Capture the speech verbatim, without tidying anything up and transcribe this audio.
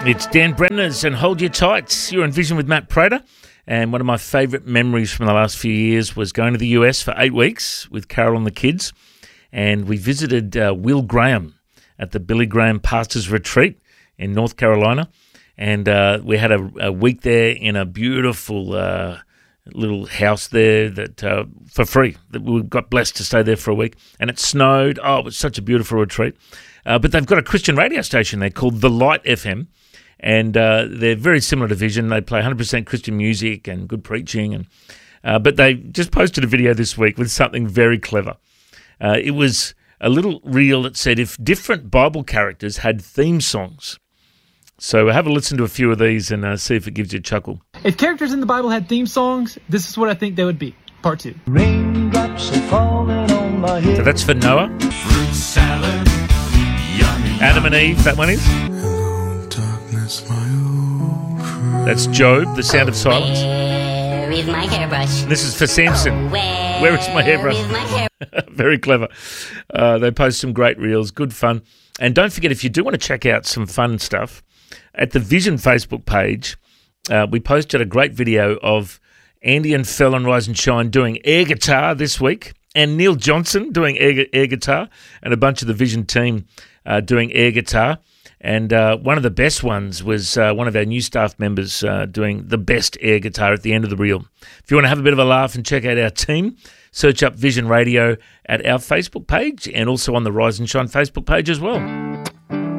It's Dan Bremner's and Hold Your Tights. You're in Vision with Matt Prater. And one of my favourite memories from the last few years was going to the U S for eight weeks with Carol and the kids. And we visited uh, Will Graham at the Billy Graham Pastors Retreat in North Carolina. And uh, we had a, a week there in a beautiful uh, little house there that uh, for free. That we got blessed to stay there for a week. And it snowed. Oh, it was such a beautiful retreat. Uh, but they've got a Christian radio station there called The Light F M. And uh, they're very similar to Vision. They play one hundred percent Christian music and good preaching. And uh, But they just posted a video this week with something very clever. Uh, it was a little reel that said if different Bible characters had theme songs. So have a listen to a few of these and uh, see if it gives you a chuckle. If characters in the Bible had theme songs, this is what I think they would be. Part two. Raindrops are falling on my head. So that's for Noah. Fruit salad, yummy. Adam and Eve, that one is. Hello, darkness, my old friend. That's Job, The Sound of Silence. Where is my hairbrush? This is for Samson. Where, Where is my hairbrush? Where is my hair? Very clever. Uh, they post some great reels, good fun. And don't forget, if you do want to check out some fun stuff, at the Vision Facebook page, uh, we posted a great video of Andy and Phil on Rise and Shine doing air guitar this week, and Neil Johnson doing air, air guitar, and a bunch of the Vision team uh, doing air guitar. And uh, one of the best ones was uh, one of our new staff members uh, doing the best air guitar at the end of the reel. If you want to have a bit of a laugh and check out our team, search up Vision Radio at our Facebook page and also on the Rise and Shine Facebook page as well.